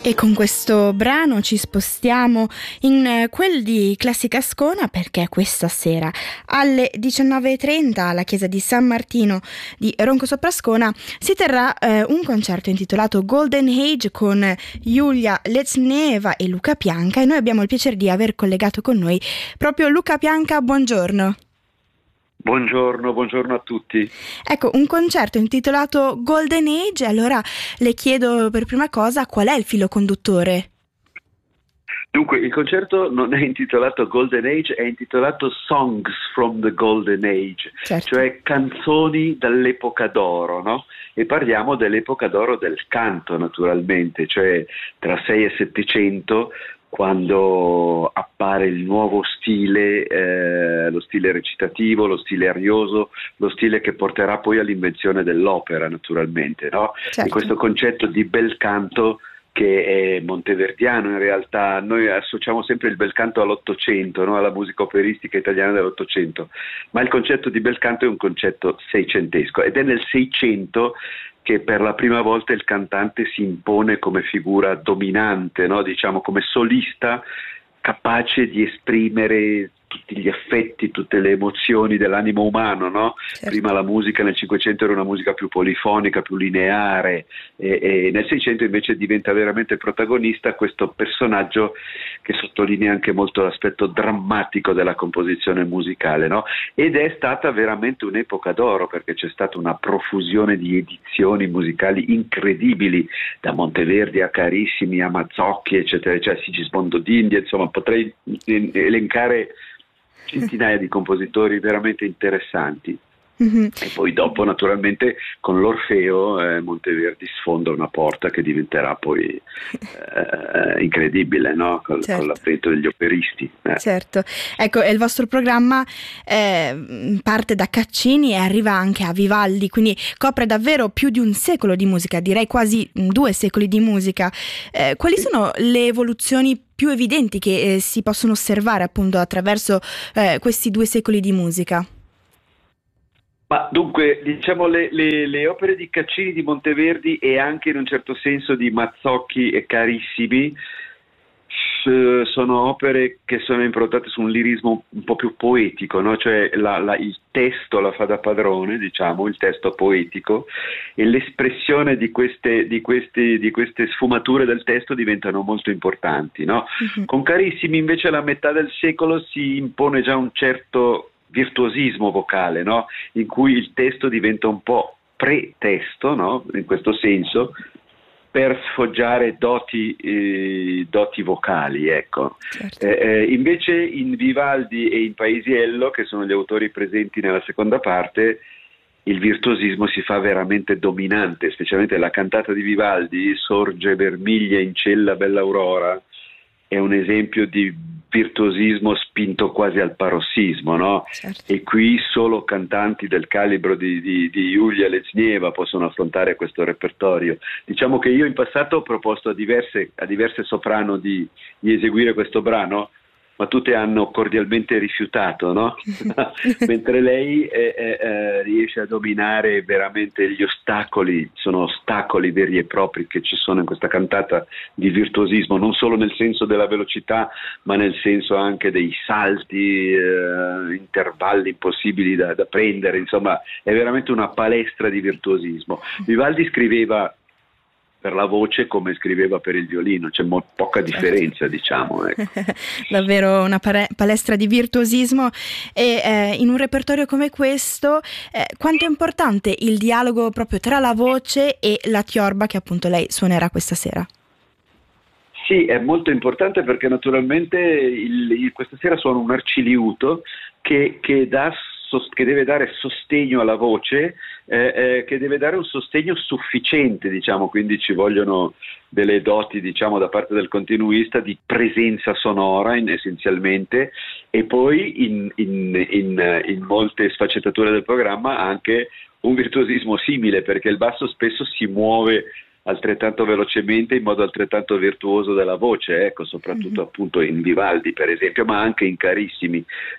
E con questo brano ci spostiamo in quel di Classica Ascona, perché questa sera alle 19:30 alla chiesa di San Martino di Ronco sopra Ascona si terrà un concerto intitolato Golden Age con Julia Leznieva e Luca Pianca, e noi abbiamo il piacere di aver collegato con noi proprio Luca Pianca. Buongiorno. Buongiorno a tutti. Ecco, un concerto intitolato Golden Age, allora le chiedo per prima cosa qual è il filo conduttore? Dunque, il concerto non è intitolato Golden Age, è intitolato Songs from the Golden Age, Certo. cioè canzoni dall'epoca d'oro, no? E parliamo dell'epoca d'oro del canto, naturalmente, cioè tra 6 e 700, quando appare il nuovo stile, lo stile recitativo, lo stile arioso, lo stile che porterà poi all'invenzione dell'opera, naturalmente, no? Certo. E questo concetto di bel canto, che è monteverdiano in realtà. Noi associamo sempre il bel canto all'Ottocento, no? Alla musica operistica italiana dell'Ottocento, ma il concetto di bel canto è un concetto seicentesco, ed è nel Seicento che per la prima volta il cantante si impone come figura dominante, no? Diciamo come solista, capace di esprimere tutti gli affetti, tutte le emozioni dell'animo umano, no? Certo. Prima la musica nel Cinquecento era una musica più polifonica, più lineare, e nel Seicento invece diventa veramente protagonista questo personaggio che sottolinea anche molto l'aspetto drammatico della composizione musicale, no? Ed è stata veramente un'epoca d'oro, perché c'è stata una profusione di edizioni musicali incredibili, da Monteverdi a Carissimi a Mazzocchi, eccetera, cioè Sigismondo d'India, insomma potrei elencare centinaia di compositori veramente interessanti. Mm-hmm. E poi dopo, naturalmente, con l'Orfeo Monteverdi sfonda una porta che diventerà poi incredibile, no? Certo. Con l'avvento degli operisti. Certo, ecco, e il vostro programma parte da Caccini e arriva anche a Vivaldi, quindi copre davvero più di un secolo di musica, direi quasi 2 secoli di musica. Quali sono le evoluzioni più evidenti che si possono osservare appunto attraverso questi 2 secoli di musica? Ma dunque, diciamo, le opere di Caccini, di Monteverdi e anche in un certo senso di Mazzocchi e Carissimi sono opere che sono improntate su un lirismo un po' più poetico, no? Cioè il testo la fa da padrone, diciamo, il testo poetico, e l'espressione di queste sfumature del testo diventano molto importanti, no? Mm-hmm. Con Carissimi invece alla metà del secolo si impone già un certo virtuosismo vocale, no? In cui il testo diventa un po' pretesto, no? In questo senso, per sfoggiare doti vocali, ecco. Certo. Invece in Vivaldi e in Paisiello, che sono gli autori presenti nella seconda parte, il virtuosismo si fa veramente dominante, specialmente la cantata di Vivaldi, Sorge vermiglia in cella bella aurora, è un esempio di virtuosismo spinto quasi al parossismo, no? Certo. E qui solo cantanti del calibro di Julia Leznieva possono affrontare questo repertorio. Diciamo che io in passato ho proposto a diverse soprano di eseguire questo brano, ma tutte hanno cordialmente rifiutato, no? Mentre lei riesce a dominare veramente gli ostacoli, sono ostacoli veri e propri che ci sono in questa cantata di virtuosismo, non solo nel senso della velocità, ma nel senso anche dei salti, intervalli impossibili da prendere, insomma è veramente una palestra di virtuosismo. Vivaldi scriveva per la voce come scriveva per il violino, c'è poca differenza, diciamo. Ecco. Davvero una palestra di virtuosismo, e in un repertorio come questo quanto è importante il dialogo proprio tra la voce e la tiorba che appunto lei suonerà questa sera? Sì, è molto importante, perché naturalmente questa sera suona un arciliuto che deve dare sostegno alla voce, che deve dare un sostegno sufficiente, diciamo, quindi ci vogliono delle doti, diciamo, da parte del continuista di presenza sonora essenzialmente, e poi in molte sfaccettature del programma anche un virtuosismo simile, perché il basso spesso si muove altrettanto velocemente, in modo altrettanto virtuoso della voce, ecco, soprattutto appunto in Vivaldi per esempio, ma anche in Carissimi.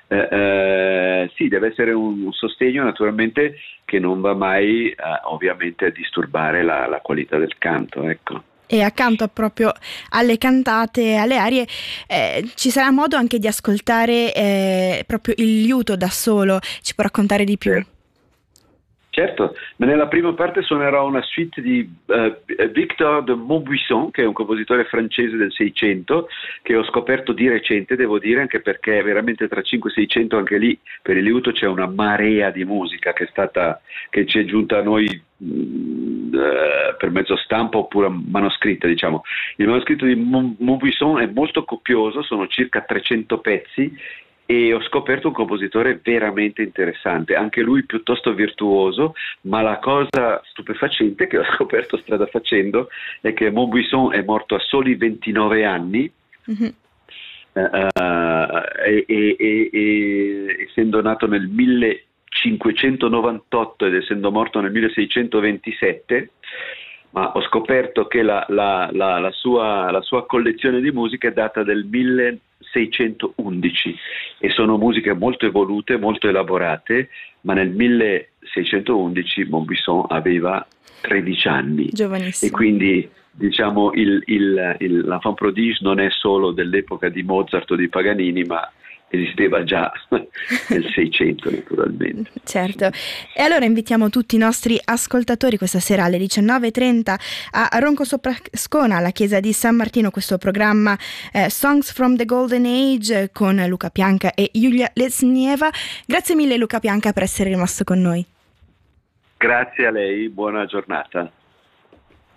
Sì, deve essere un sostegno naturalmente che non va mai ovviamente a disturbare la qualità del canto, ecco. E accanto proprio alle cantate, alle arie, ci sarà modo anche di ascoltare proprio il liuto da solo. Ci può raccontare di più? Certo, ma nella prima parte suonerò una suite di Victor de Montbuisson, che è un compositore francese del Seicento, che ho scoperto di recente, devo dire, anche perché veramente tra 5 e 600 anche lì per il liuto c'è una marea di musica che ci è giunta a noi per mezzo stampa oppure manoscritta, diciamo. Il manoscritto di Montbuisson è molto copioso, sono circa 300 pezzi, e ho scoperto un compositore veramente interessante, anche lui piuttosto virtuoso, ma la cosa stupefacente che ho scoperto strada facendo è che Montbuisson è morto a soli 29 anni. Mm-hmm. Essendo nato nel 1598 ed essendo morto nel 1627, ma ho scoperto che la sua collezione di musica è data del 1611 e sono musiche molto evolute, molto elaborate, ma nel 1611 Montbuisson aveva 13 anni. Giovanissimo. E quindi diciamo l'enfant prodige non è solo dell'epoca di Mozart o di Paganini, ma esisteva già nel 600 naturalmente. Certo, e allora invitiamo tutti i nostri ascoltatori questa sera alle 19:30 a Ronco sopra Ascona, alla chiesa di San Martino, questo programma Songs from the Golden Age con Luca Pianca e Julia Lesnieva. Grazie mille Luca Pianca per essere rimasto con noi. Grazie a lei, buona giornata.